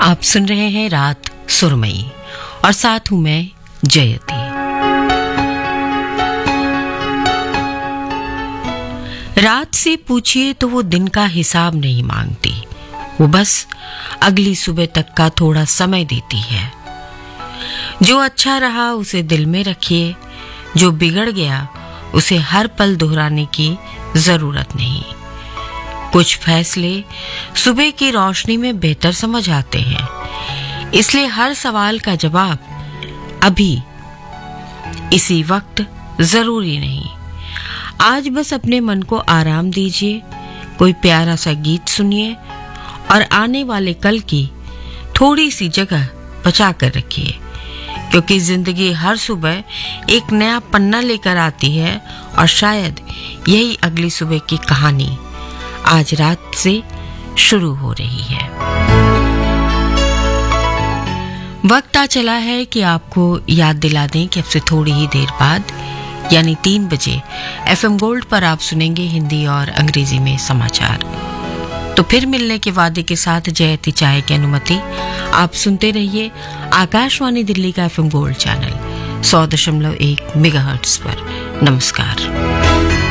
आप सुन रहे हैं रात सुरमई और साथ हूं मैं जयती। रात से पूछिए तो वो दिन का हिसाब नहीं मांगती, वो बस अगली सुबह तक का थोड़ा समय देती है। जो अच्छा रहा उसे दिल में रखिए, जो बिगड़ गया उसे हर पल दोहराने की जरूरत नहीं। कुछ फैसले सुबह की रोशनी में बेहतर समझ आते हैं, इसलिए हर सवाल का जवाब अभी इसी वक्त जरूरी नहीं। आज बस अपने मन को आराम दीजिए, कोई प्यारा सा गीत सुनिए और आने वाले कल की थोड़ी सी जगह बचा कर रखिए, क्योंकि जिंदगी हर सुबह एक नया पन्ना लेकर आती है और शायद यही अगली सुबह की कहानी आज रात से शुरू हो रही है। वक्त आ चला है कि आपको याद दिला दें कि अब से थोड़ी ही देर बाद यानी 3 बजे FM गोल्ड पर आप सुनेंगे हिंदी और अंग्रेजी में समाचार। तो फिर मिलने के वादे के साथ जयती चाहे की अनुमति। आप सुनते रहिए आकाशवाणी दिल्ली का FM गोल्ड चैनल 100.1 मेगाहर्ट्ज पर। नमस्कार।